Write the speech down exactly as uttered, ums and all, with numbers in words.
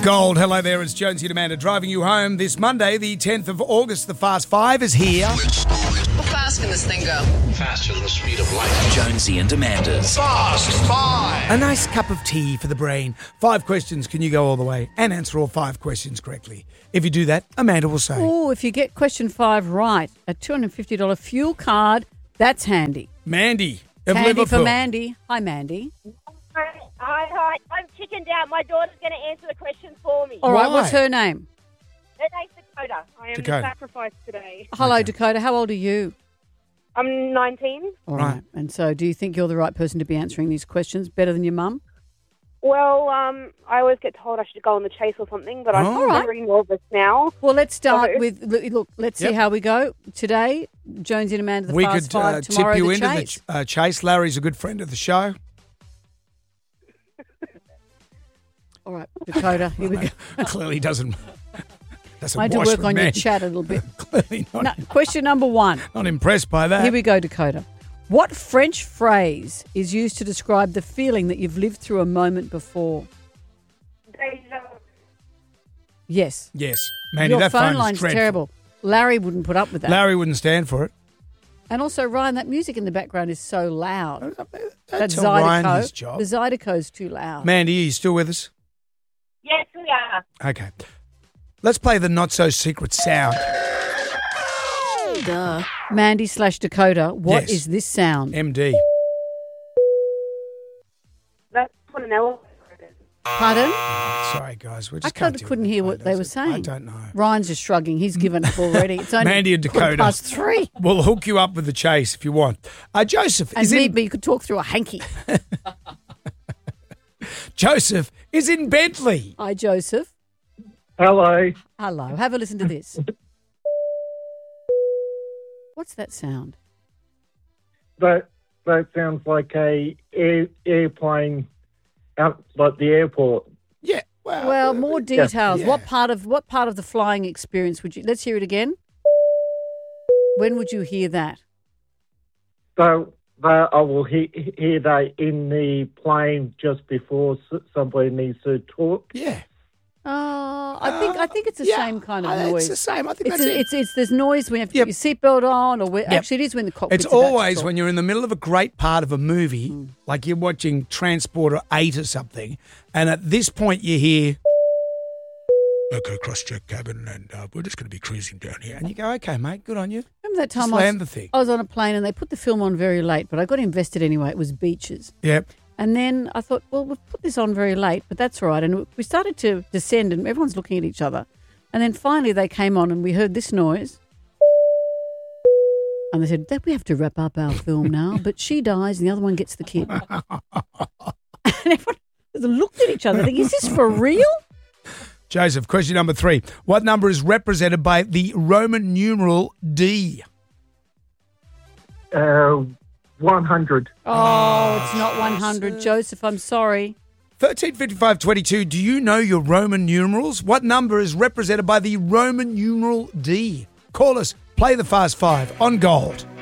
Gold, hello there, it's Jonesy and Amanda driving you home this Monday, the tenth of August. The Fast Five is here. How fast can this thing go? Faster than the speed of light. Jonesy and Amanda's Fast Five. A nice cup of tea for the brain. Five questions, can you go all the way and answer all five questions correctly? If you do that, Amanda will say. Oh, if you get question five right, a two hundred fifty dollars fuel card, that's handy. Mandy of Handy Liverpool. for Mandy. Hi, Mandy. Hi, hi. I'm chickened out. My daughter's going to answer the question for me. All right, Why? what's her name? Her name's Dakota. I am Dakota. the sacrifice today. Hello, Okay. Dakota. How old are you? I'm nineteen. All Right. right. And so do you think you're the right person to be answering these questions better than your mum? Well, um, I always get told I should go on the chase or something, but I'm Oh. very nervous now. Well, let's start So- with, look, look, let's see Yep. how we go. Today, Jonesy and Amanda, the we Fast could Five. uh, tip Tomorrow, you the into chase. the ch- uh, chase. Larry's a good friend of the show. All right, Dakota, here we go. Clearly doesn't, doesn't I had to wash work with on men. your chat a little bit. Clearly not, No, question number one. not impressed by that. Here we go, Dakota. What French phrase is used to describe the feeling that you've lived through a moment before? Yes. Yes. Mandy, Your that phone phone line's is dreadful. terrible. Larry wouldn't put up with that. Larry wouldn't stand for it. And also, Ryan, that music in the background is so loud. Don't That tell Ryan his Zydeco, job. the Zydeco's too loud. Mandy, are you still with us? Yes, we are. Okay. Let's play the not-so-secret sound. Duh. Mandy slash Dakota, what Yes. is this sound? M D. That's what an elevator is. Pardon? Sorry, guys. We I just kinda can't deal couldn't with hear the what phone, they does were it? saying. I don't know. Ryan's just shrugging. He's given up already. It's only Mandy and quarter Dakota. past three. We'll hook you up with the chase if you want. Uh, Joseph And is me, in. but you could talk through a hanky. Joseph is in Bentley. Hi, Joseph. Hello. Hello. Have a listen to this. What's that sound? That that sounds like a air, airplane out like the airport. Yeah. Well, Well, uh, more details. yeah. What part of what part of the flying experience would you? Let's hear it again. When would you hear that? So that I will he, hear that in the plane just before s- somebody needs to talk. Yeah. Oh, I think I think it's the Yeah, same kind of uh, noise. It's the same. I think It's, that's a, it. it's it's there's noise when you have to Yep. put your seatbelt on, or when, Yep. actually it is when the cockpit's It's about to always talk. when you're in the middle of a great part of a movie, Mm. like you're watching Transporter eight or something, and at this point you hear, okay, cross-check cabin, and uh, we're just going to be cruising down here. And you go, okay, mate, good on you. Remember that Just time I land was, the thing. I was on a plane and they put the film on very late, but I got invested anyway. It was Beaches. Yep. And then I thought, well, we've put this on very late, but that's all right. And we started to descend and everyone's looking at each other. And then finally they came on and we heard this noise. And they said, we have to wrap up our film now. But she dies and the other one gets the kid. And everyone looked at each other thinking, is this for real? Joseph, question number three. What number is represented by the Roman numeral D? Uh, one hundred. Oh, it's not one hundred. Joseph, I'm sorry. thirteen fifty-five twenty-two. Do you know your Roman numerals? What number is represented by the Roman numeral D? Call us. Play the Fast Five on Gold.